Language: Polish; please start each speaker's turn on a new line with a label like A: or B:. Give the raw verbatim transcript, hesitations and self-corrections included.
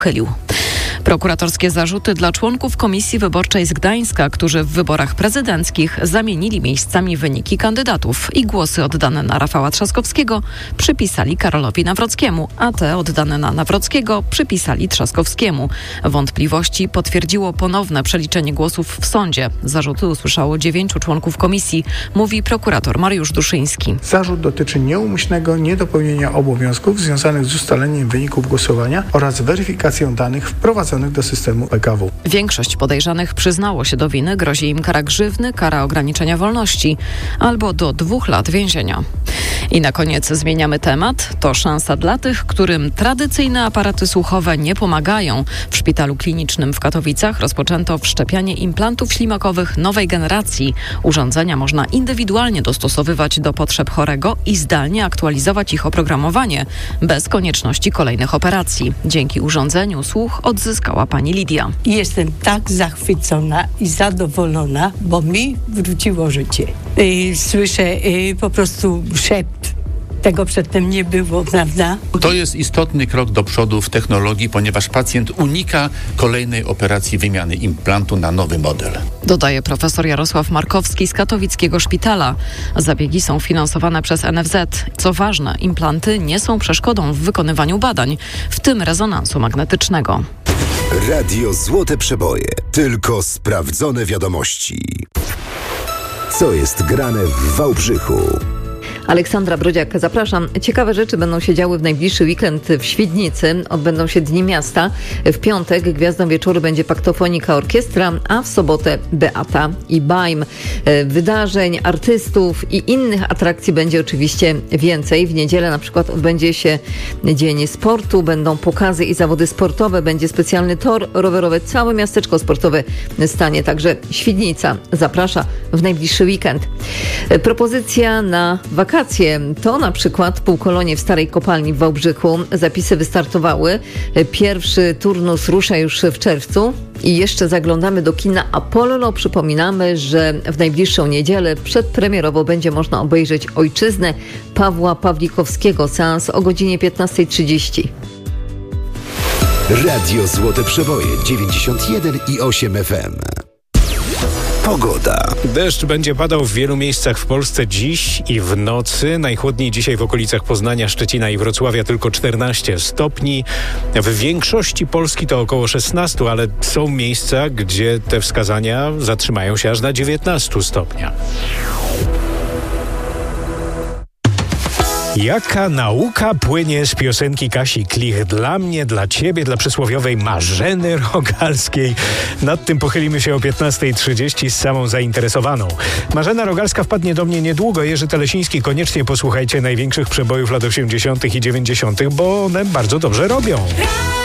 A: Chylił. Prokuratorskie zarzuty dla członków Komisji Wyborczej z Gdańska, którzy w wyborach prezydenckich zamienili miejscami wyniki kandydatów i głosy oddane na Rafała Trzaskowskiego przypisali Karolowi Nawrockiemu, a te oddane na Nawrockiego przypisali Trzaskowskiemu. Wątpliwości potwierdziło ponowne przeliczenie głosów w sądzie. Zarzuty usłyszało dziewięciu członków komisji, mówi prokurator Mariusz Duszyński.
B: Zarzut dotyczy nieumyślnego niedopełnienia obowiązków związanych z ustaleniem wyników głosowania oraz weryfikacją danych wprowadzonych do systemu P K W.
A: Większość podejrzanych przyznało się do winy, grozi im kara grzywny, kara ograniczenia wolności albo do dwóch lat więzienia. I na koniec zmieniamy temat. To szansa dla tych, którym tradycyjne aparaty słuchowe nie pomagają. W szpitalu klinicznym w Katowicach rozpoczęto wszczepianie implantów ślimakowych nowej generacji. Urządzenia można indywidualnie dostosowywać do potrzeb chorego i zdalnie aktualizować ich oprogramowanie, bez konieczności kolejnych operacji. Dzięki urządzeniu słuch odzyskała pani Lidia.
C: Jestem tak zachwycona i zadowolona, bo mi wróciło życie. Słyszę po prostu szept. Tego przedtem nie było, prawda?
D: To jest istotny krok do przodu w technologii, ponieważ pacjent unika kolejnej operacji wymiany implantu na nowy model.
A: Dodaje profesor Jarosław Markowski z katowickiego szpitala. Zabiegi są finansowane przez N F Z. Co ważne, implanty nie są przeszkodą w wykonywaniu badań, w tym rezonansu magnetycznego.
E: Radio Złote Przeboje. Tylko sprawdzone wiadomości. Co jest grane w Wałbrzychu?
F: Aleksandra Brodziak, zapraszam. Ciekawe rzeczy będą się działy w najbliższy weekend w Świdnicy. Odbędą się Dni Miasta. W piątek gwiazdą wieczoru będzie Paktofonika Orkiestra, a w sobotę Beata i Bajm. Wydarzeń, artystów i innych atrakcji będzie oczywiście więcej. W niedzielę na przykład odbędzie się Dzień Sportu, będą pokazy i zawody sportowe, będzie specjalny tor rowerowy, całe miasteczko sportowe stanie. Także Świdnica zaprasza w najbliższy weekend. Propozycja na wakacje to na przykład półkolonie w Starej Kopalni w Wałbrzychu. Zapisy wystartowały. Pierwszy turnus rusza już w czerwcu. I jeszcze zaglądamy do kina Apollo. Przypominamy, że w najbliższą niedzielę przedpremierowo będzie można obejrzeć Ojczyznę Pawła Pawlikowskiego. Seans o godzinie piętnasta trzydzieści.
E: Radio Złote Przeboje dziewięćdziesiąt jeden i osiem F M. Pogoda.
G: Deszcz będzie padał w wielu miejscach w Polsce dziś i w nocy. Najchłodniej dzisiaj w okolicach Poznania, Szczecina i Wrocławia tylko czternaście stopni. W większości Polski to około szesnaście, ale są miejsca, gdzie te wskazania zatrzymają się aż na dziewiętnaście stopnia. Jaka nauka płynie z piosenki Kasi Klich dla mnie, dla ciebie, dla przysłowiowej Marzeny Rogalskiej? Nad tym pochylimy się o piętnasta trzydzieści z samą zainteresowaną. Marzena Rogalska wpadnie do mnie niedługo. Jerzy Telesiński, koniecznie posłuchajcie największych przebojów lat osiemdziesiątych i dziewięćdziesiątych, bo one bardzo dobrze robią.